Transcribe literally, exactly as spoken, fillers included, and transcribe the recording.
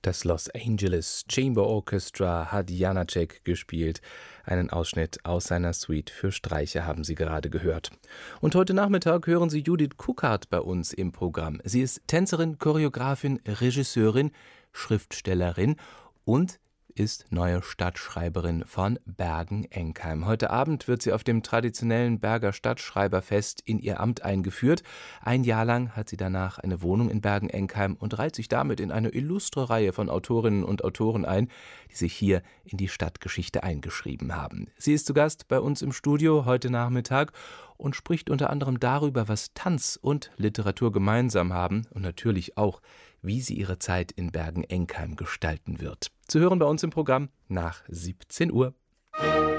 Das Los Angeles Chamber Orchestra hat Janáček gespielt. Einen Ausschnitt aus seiner Suite für Streicher haben Sie gerade gehört. Und heute Nachmittag hören Sie Judith Kuckhardt bei uns im Programm. Sie ist Tänzerin, Choreografin, Regisseurin, Schriftstellerin und ist neue Stadtschreiberin von Bergen-Enkheim. Heute Abend wird sie auf dem traditionellen Berger Stadtschreiberfest in ihr Amt eingeführt. Ein Jahr lang hat sie danach eine Wohnung in Bergen-Enkheim und reiht sich damit in eine illustre Reihe von Autorinnen und Autoren ein, die sich hier in die Stadtgeschichte eingeschrieben haben. Sie ist zu Gast bei uns im Studio heute Nachmittag und spricht unter anderem darüber, was Tanz und Literatur gemeinsam haben und natürlich auch, wie sie ihre Zeit in Bergen-Enkheim gestalten wird. Zu hören bei uns im Programm nach siebzehn Uhr.